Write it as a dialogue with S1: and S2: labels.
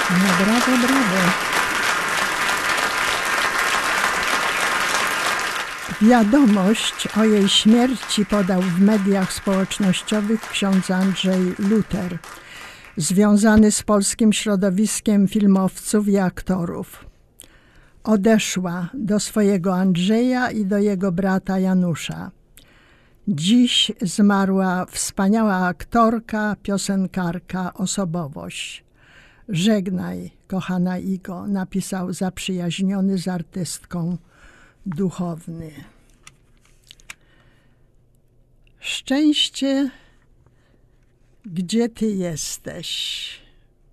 S1: No brawo, brawo. Wiadomość o jej śmierci podał w mediach społecznościowych ksiądz Andrzej Luter, związany z polskim środowiskiem filmowców i aktorów. Odeszła do swojego Andrzeja i do jego brata Janusza. Dziś zmarła wspaniała aktorka, piosenkarka, osobowość. Żegnaj, kochana Igo, napisał zaprzyjaźniony z artystką duchowny. Szczęście, gdzie ty jesteś?